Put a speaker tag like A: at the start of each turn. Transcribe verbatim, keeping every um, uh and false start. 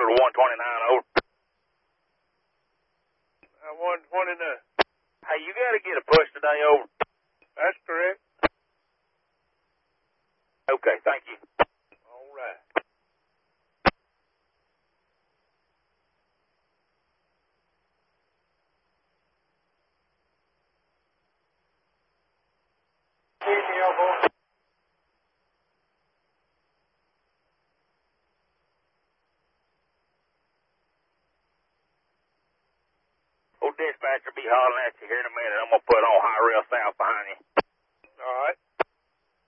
A: to one twenty-nine, over.
B: Uh, one twenty-nine.
A: Hey, you got to get a push today, over.
B: That's correct.
A: Okay, thank you.
B: All right.
A: Old dispatcher be hollering at you here in a minute. I'm going to put on high rail south behind you.
B: All right.